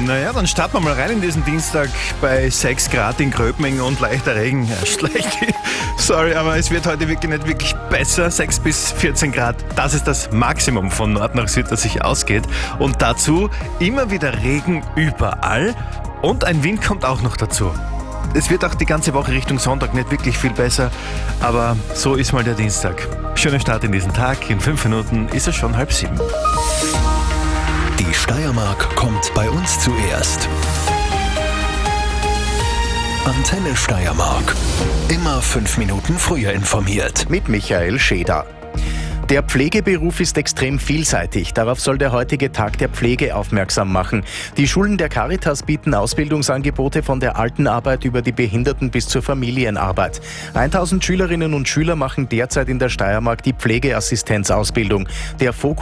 Naja, dann starten wir mal rein in diesen Dienstag bei 6 Grad in Gröbming und leichter Regen. Ja, schlecht. Sorry, aber es wird heute wirklich nicht wirklich besser. 6 bis 14 Grad, das ist das Maximum von Nord nach Süd, das sich ausgeht. Und dazu immer wieder Regen überall und ein Wind kommt auch noch dazu. Es wird auch die ganze Woche Richtung Sonntag nicht wirklich viel besser, aber so ist mal der Dienstag. Schöner Start in diesen Tag. In 5 Minuten ist es schon 6:30. Die Steiermark kommt bei uns zuerst. Antenne Steiermark. Immer 5 Minuten früher informiert. Mit Michael Scheder. Der Pflegeberuf ist extrem vielseitig. Darauf soll der heutige Tag der Pflege aufmerksam machen. Die Schulen der Caritas bieten Ausbildungsangebote von der Altenarbeit über die Behinderten bis zur Familienarbeit. 1000 Schülerinnen und Schüler machen derzeit in der Steiermark die Pflegeassistenzausbildung. Der Fokus